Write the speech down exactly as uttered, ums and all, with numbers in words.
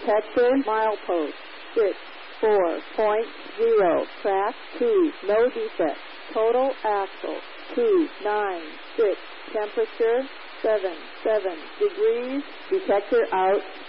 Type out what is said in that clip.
Detector milepost six four point zero. Track two. No defect. Total axle two nine six. Temperature seven seven degrees. Detector out.